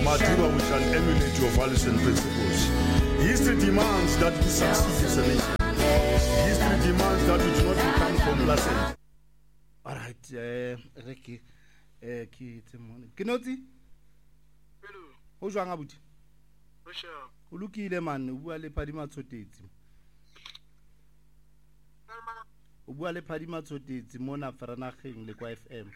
Madiba, we shall emulate your values and principles. History demands that we succeed as a nation. History demands that we do not become complacent. All right, Ricky, Kinoti? Hello. Ho jwang abuti? Ho sharp. O lokile man, o bua le Phadima Tsotetsi. O bua le Phadima Tsotetsi mona Vereeniging le kwa FM.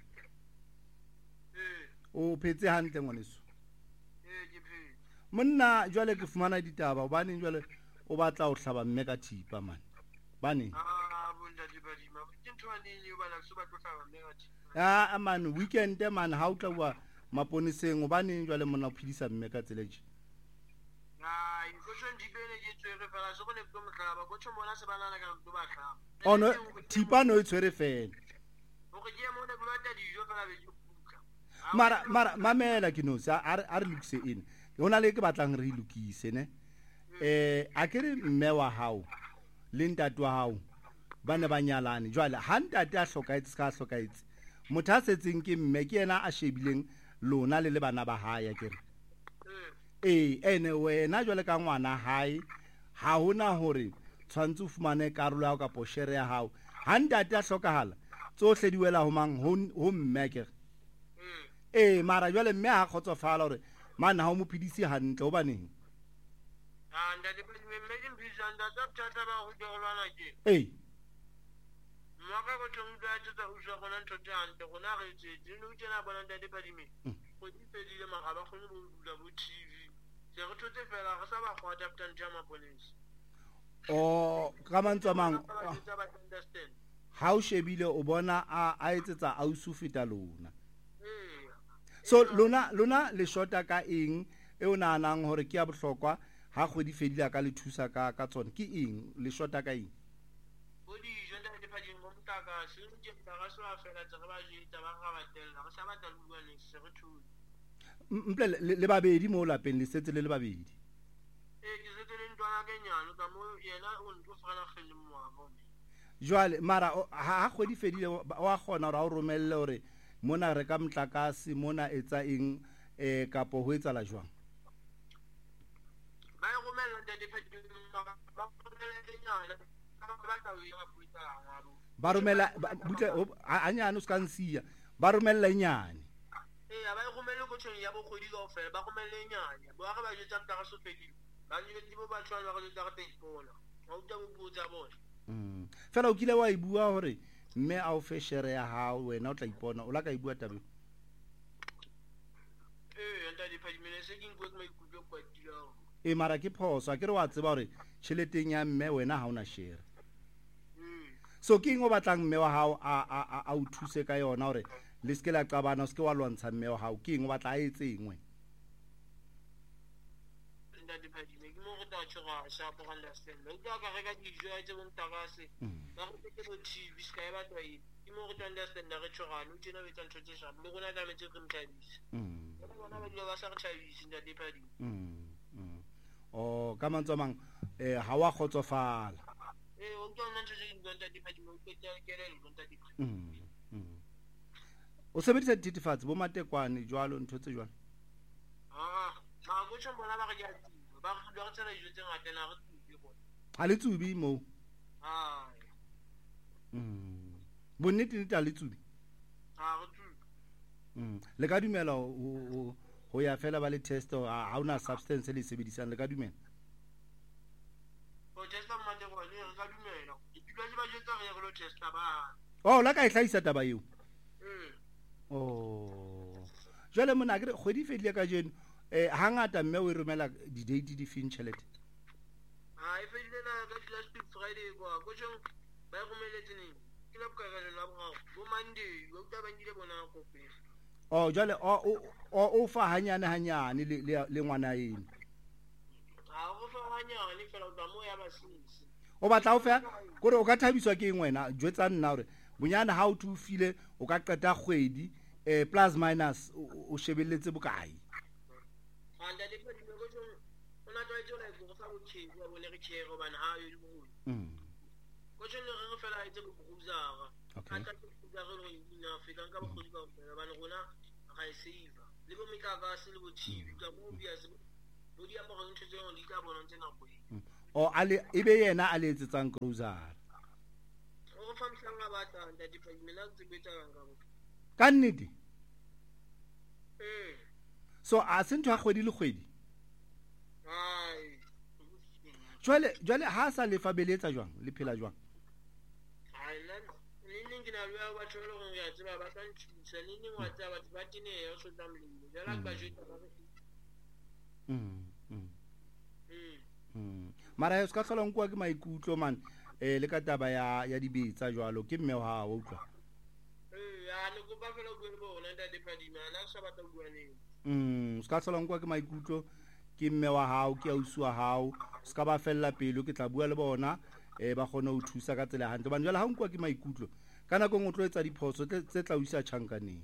O phetse hantle ngwaneso. Ke phetse. Monna jwale ke fumana ditaba hobane jwale o batla ho hlaba mme ka thipa man. Bane? Bunda di Phadima. Ke ntho nini o bala so ba tlo hlaba mme ka thipa? Man weekend man ha o tla bua maponeseng hobane jwale monna o phidisa mme ka tsela tje. Go tshwana dibene ke tswere fela so go ne go motlaba go tshwana bona se banana ka go ba tlhaba. Oh no, thipa no e tshwere fela. O go je mo ne go lata dijo fela be go kuka. Mara mamela ke no sa a re lokise ene. Hona le ke batlang re lokise ne. A ke re mme wa hao le ntate wa hao ba ne ba nyalane jwale ha ntate a hlokaetse ka hlokaetse motho a setseng ke mme ke yena a shebileng lona le bana ba hae ke re ene wena jwale ka ngwana hae ha hona hore tshwantse o fumane karolo ya ka poshere ya hao ha ntate a hlokahala tsohle di wela ho mang ho mme ke re mara jwale mme ha khotsofala hore man ha o mo phidisi hantle ho baneng Ntate mme ke mbizanda tsa tata ba go dolwana ke. Maka go tshonga tsa uswa gona ntho tse hantle gona re tsetse no tsena bona ntate Phadima. Go dipedile maka ba khone go dula bo TV. Se go thotse fela go sa ba go adapt ntja police. Ka mantswe mang ha o shebile o bona a etsetsa ausu feta lona. So lona le shota ka eng e o naanang hore ke ya bohlokwa ha kgwedi fedile ka le thusa ka tsona ke eng le shota ka eng bodi jonda le Phadima mo mtaka se ntse mtaka so a fela tsa ba jita ba ga batella go sa batla le bua le se re thu mple le babedi mo lapeng le setse le babedi ke setse le ntwana ke nyano ka mo yena o ntlo fana khele mo wa bona jwale mara ha kgwedi fedile wa kgona hore a o romelle hore mona re ka mtlakase mona etsa eng kapo ho etsa la jwang ba go mela ntate Phadima ba le nyana ba romela butle anyane o ska nsia ba romella inyane ba go mela go tshwenya ya bogodi ka ofela ba go mela inyane ba ga ba jetsa mtaka so fedile ba le di ba tshwana ba go tla ka bona ga o tla bo botsa bona fela o kile wa e bua hore mme a o fe shere ya hao wena o tla ipona o la ka e bua tabe ntate Phadima se ke ngwe me ikutlwe kwa tilo mara ke phoso a ke re wa tseba hore tšheleteng ya mme wena ha una shere so ke eng o batlang mme wa hao a o thuse ka yona hore le se ke la qabana o se ke wa lwantsha mme wa hao ke eng o batla a etse engwe ntate Phadima ke mo go ta tshega sha go understand o ka ga ga dijo a tse bontakase ba go ke bo TV ska e batla e ke mo go ta understand re tshega no tsena be tsa ntho tse sha mo gona tla metse ke mthabisi bona ba dilo ba sa re thabisi ntate Phadima ka mantswe mang ha wa khotsofala o tsona ntse di ngonta di Phadima o ketsa kelelo ngonta di o sebedisa dititifatsi bo matekwane jwalo ntho tse jwalo ma go tsho bona ba ga ya ba go re tsela dijo tse ngata na re tsubi bona ha le tsubi mo bonnete nta le tsubi re tsubi le ka dumela ho ya fela ba le test ha una substance le sebedisang le ka dumela o testa mmate go le re ka dumela ditlo di ba jetsa re lo testa ba la ka e hlaisa taba eo jwale mona ke re kgwedi fedile ka jeno hangata mme o e romela di-date di feng tšhelete e fedile na ka last Friday kwa go tshong ba go meletse neng ke la ka ga la bo Monday go ta bangile bona go pele jwale o fa hanyane le ngwana eno go fa hanyane fela o mo ya basisi o batla o fa gore o ka thabiswa ke eng wena jwetsa nna hore bonyane ha o thufile o ka qeta kgwedi plus minus o shebelletse bokae anda le pedi go tso ona twa tso la go sa go tshego wa bone re tshego bana ha yo go go tso le re fela etse go buzara ka tla go buzara go ina fika ka go go bana gona ga e save le bo metlakase le bo TV ka mo obvious bo di apara ntho tse ngwe di ka bona ntse nako e o ebe yena a le etsetsang grocery o fa mhlanga batla nda dipamela tse betsa ngaka ka nnete so a se ntho a kgwedi le kgwedi jwale ha sa le fabeletsa jwang le phela jwang ke na lwa ba tsholo go ya tseba ba ka ntshisa nini wa tsaba ba tine ya so tla mlimo jala ba jeta ba mara e ska tlhola nkwa ke maikutlo man le ka taba ya dibetsa jwalo ke mme wa o utlwa ya le go ba fela go bona nda depadima na sa ba tla bua neng ska tlhola nkwa ke maikutlo ke mme wa hao ke ausi wa hao ska ba fella pelo ke tla bua le bona ba gone o thusa ka tsela hantle bana jwale ha nkwa ke maikutlo kana go ngotlo etsa diphoso tse tla uisa tšhankaneng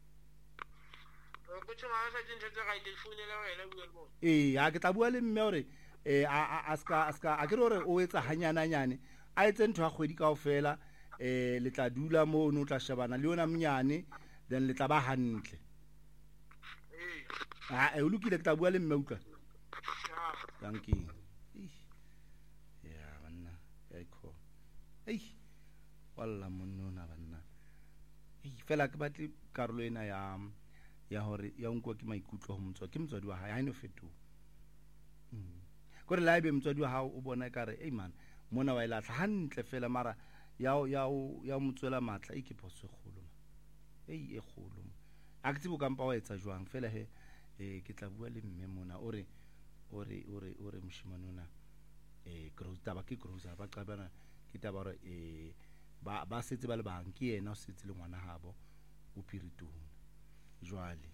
go tsoma sa dintse tsa ga ile founela wena bua le bona ha ke tla bua le mme hore a ke re o etsa hanyana nyane a etse ntho a kgwedi kaofela le tla dula mo no tla shebana le yona mnyane then le tla ba hantle o lokile ke tla bua le mme utlwa thank you banna ya ikho walla monna banna fela ke batle karolo ena ya hore ya nkwa ke maikutlo ho motswa ke motswadi wa hae ha ino feto gore la ibe motswadi wa hao o bona ekare man mona wa ilatla hantle fela mara ya motswela matla ke phoso kgolo e kgolo a ke tsebo kampa wa etsa jwang fela ke tla bua le mme mona ore moshimanona gross taba ke gross ba qabana ke taba re ba setse ba le bang ke yena o setse le ngwana habo o piritong jwale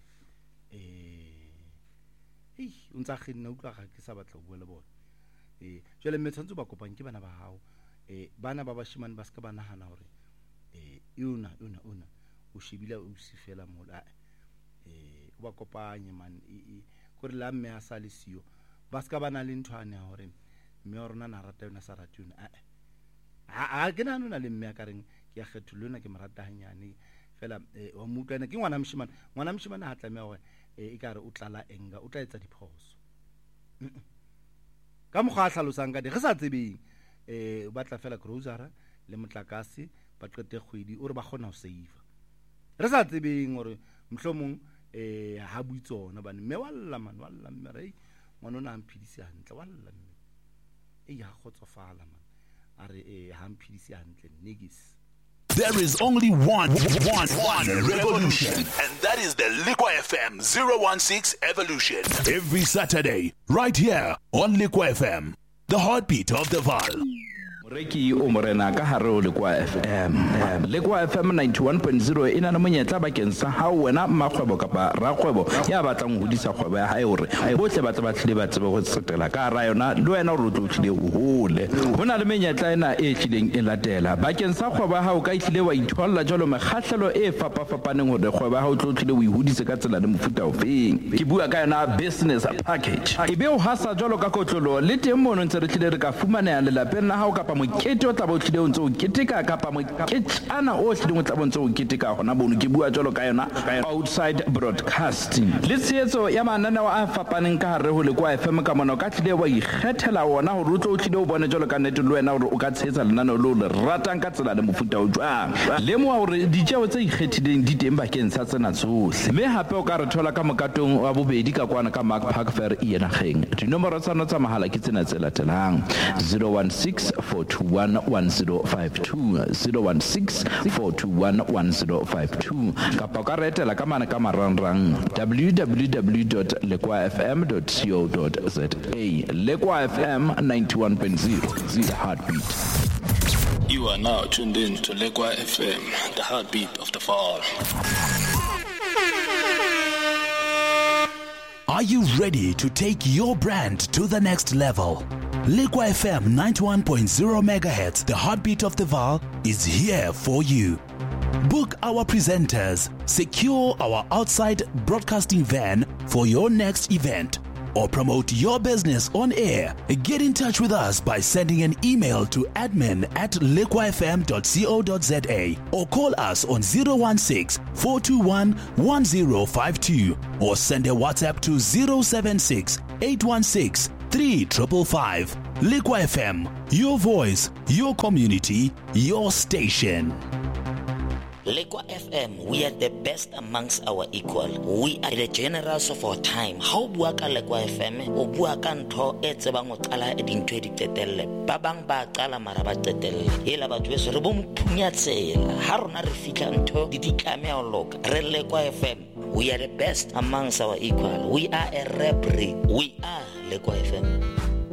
o ntsa kgenna utlwa ga ke sa batla go bua le bona jwale mme tshwantse ba kopang ke bana ba hao bana ba bashimane ba ska ba nahana hore una o shebile o se fela mola o ba kopanye man gore la mme a sa le sio ba ska ba na le nthwane hore mme o rona na rata yona sa rata yona a ke na nna le mme a ka reng ke ya kgetholona ke morata hanyane fela wa mutlana ke ngwana mshimane ha tlameha hore e ka re o tlala enga o tla etsa diphoso ka mogwa tlhalosang ka di re sa tsebeng o batla fela grocery le motlakase ba qete kgwedi o re ba gona ho save re sa tsebeng hore mhlomong ha buitsona bane mme walla mme re ngwana ona amphidisi hantle walla mme ha khotsofala man are ha amphidisi hantle negis. There is only one revolution, and that is the Liqua FM 016 Evolution. Every Saturday, right here on Liqua FM, the heartbeat of the Val. Reki o morena ka hare o Liqua FM. Liqua FM 91.0 ina na monyetla bakeng sa ha wena mmakgwebo kapa rakgwebo ya batlang ho hodisa kgwebo ya hae hore bohle ba tle ba tsebe go tsetela ka ra yona le wena o tlo tlile o hole hona le menyetla ena e tlileng e latela bakeng sa kgwebo ya hao ka itlile wa itholla jalo mekgahlelo e fapafapaneng hore kgwebo ya hao tlo tlile o hodise ka tsela le mofuta ofeng ke bua ka yona business package ebe o hasa jalo ka kotlolo le teng mono ntse re tlile re ka fumanea le lapeng la hao kapa mokete o tla bo tlile o ntse o keteka kapa moketana o tlile o tla bo ntse o keteka gona bono ke bua jalo ka yona outside broadcasting le tshetso ya mananeo a fapaneng ka hare ho Liqua FM ka mona ka tlile wa ikgethela wona hore o tlo tlile o bone jalo ka nnete le wena hore o ka tshetsa lenaneo le ratang ka tsela le mofuta o jwang le mo hore ditjeo tse ikgethileng di teng bakeng sa tsena tsohle mme hape o ka re thola ka mokatong wa bobedi ka kwana ka Mark Park Fair Ienageng dinomoro tsa nna tsa mahala ke tsena tse latelang 016-421-1052 016-421-1052 kapa ka retela ka mana ka marangrang www.liquafm.co.za Liqua FM 91.0 the heartbeat. You are now tuned in to Liqua FM, the heartbeat of the fall. Are you ready to take your brand to the next level? Liqua FM 91.0 MHz, the heartbeat of the Val, is here for you. Book our presenters, secure our outside broadcasting van for your next event. or promote your business on air, get in touch with us by sending an email to admin@liquafm.co.za or call us on 016-421-1052 or send a WhatsApp to 076-816-3555. Liqua FM, your voice, your community, your station. Liqua FM, we are the best amongst our equal. We are the generals of our time. How bua ka Liqua FM, o bua ka ntho e tsebang o qala e dintho di tetelle. Ba bang ba qala mara ba tetelle. Ela batho be se re bo mphunya tsela. Ha rona re fitla ntho di ditlame a loka. Re Liqua FM, we are the best amongst our equal. We are a rap breed. We are Liqua FM.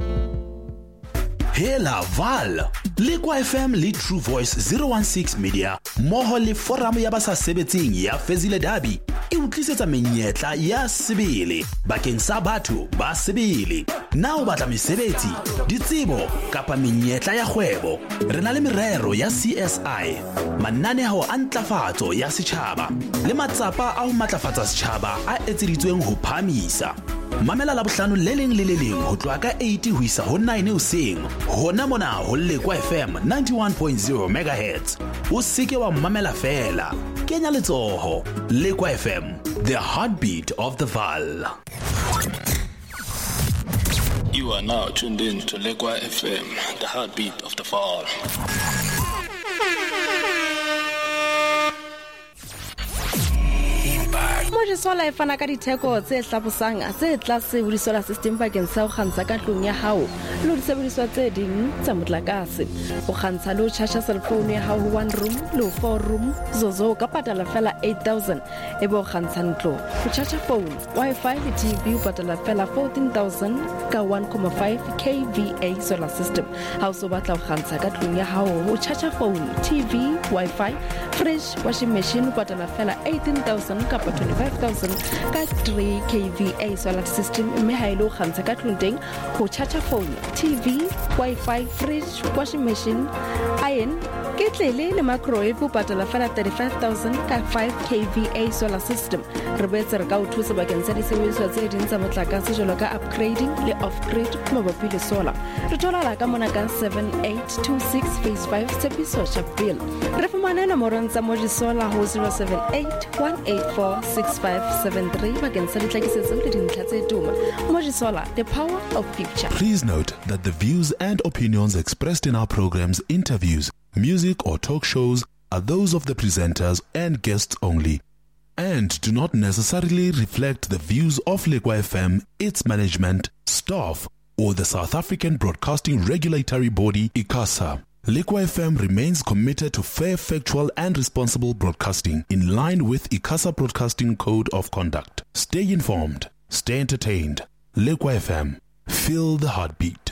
Hela Val, Liqua FM le True Voice 016 Media, moho le forum ya basa sebetsing ya Fezile Dabi, e utlisetsa menyetla ya sebele, bakeng sa batho ba sebele. Na o batla mesebetsi, ditsebo kapa menyetla ya kgwebo, re na le merero ya CSI, mananeo a ntlafatso ya setjhaba, le matsapa a ho matlafatsa setjhaba a etseditsweng ho phamisa. Mamela la bohlano le leng ho tloha ka 8 ho isa ho 9 hoseng hona mona ho Liqua FM 91.0 MHz. O seke wa mamela fela, kenya letsoho. Liqua FM, the heartbeat of the Val. You are now tuned in to Liqua FM, the heartbeat of the Val. Mojisola e fana ka ditheko tse hlabosang tse tlase ho disolar system bakeng sa ho kgantsha ka tlung ya hao le disebediswa tse ding tsa motlakase. O kgantsha le ho charge cell phone ya hao 1 room le 4 room zozo ka patala fela 8,000 ebe o kgantsha ntlo. Ho charge phone, Wi-Fi le TV o patala fela 14,000 ka 1.5 kVA solar system. Ha o so batla ho kgantsha ka tlung ya hao ho charge phone, TV, Wi-Fi, fridge, washing machine o patala fela 18,000 ka 25,000 ka 3 kVA solar system. Mme ha ile o kgantsha ka tlung teng ho charge phone, TV, Wi-Fi, fridge, washing machine, iron, ketlele le microwave o patala fela 35,000 ka 5 kVA solar system. Re boetse re ka o thusa bakeng sa disebediswa tse ding tsa motlakase jwalo ka upgrading le off-grid mabapi le solar. Re thola ka mona ka 7826 phase 5 Tshepiso Sharpeville. Re fumane nomorong tsa Mojisola ho 078-184-6573 bakeng sa ditlhakisetso le dintlha tse tuma. Mojisola, the power of future. Please note that the views and opinions expressed in our programs, interviews, music or talk shows are those of the presenters and guests only, and do not necessarily reflect the views of Liqua FM, its management, staff, or the South African Broadcasting Regulatory Body, ICASA. Liqua FM remains committed to fair, factual, and responsible broadcasting in line with ICASA Broadcasting Code of Conduct. Stay informed, stay entertained. Liqua FM, feel the heartbeat.